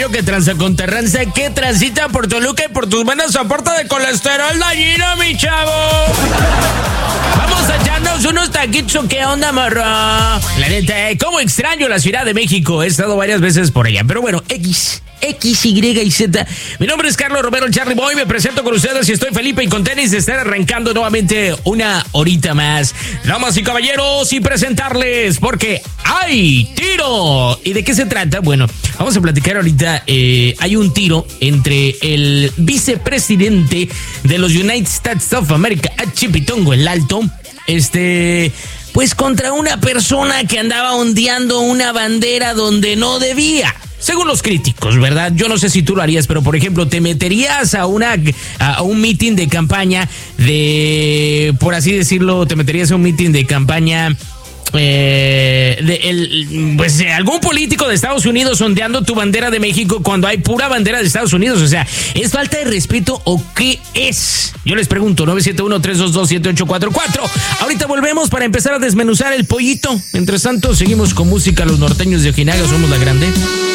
que transa con Terranza, que transita por Toluca y por tus venas aporta de colesterol dañino, mi chavo. Vamos a echarnos unos taquitos, ¿qué onda, morro? La neta, cómo extraño la Ciudad de México. He estado varias veces por allá, pero bueno, X, Y y Z. Mi nombre es Carlos Romero, el Charly Boy. Me presento con ustedes y estoy Felipe y con tenis de estar arrancando nuevamente una horita más. Damas y caballeros, y presentarles porque hay tiro. ¿Y de qué se trata? Bueno, vamos a platicar ahorita. Hay un tiro entre el vicepresidente de los United States of America, Chipitongo el Alto, pues contra una persona que andaba ondeando una bandera donde no debía. Según los críticos, ¿verdad? Yo no sé si tú lo harías, pero por ejemplo, ¿te meterías a un meeting de campaña por así decirlo, te meterías a un meeting de campaña algún político de Estados Unidos ondeando tu bandera de México cuando hay pura bandera de Estados Unidos? O sea, ¿es falta de respeto o qué es? Yo les pregunto, 971-322-7844. Ahorita volvemos para empezar a desmenuzar el pollito. Mientras tanto, seguimos con música. Los norteños de Ojinaga somos la grande.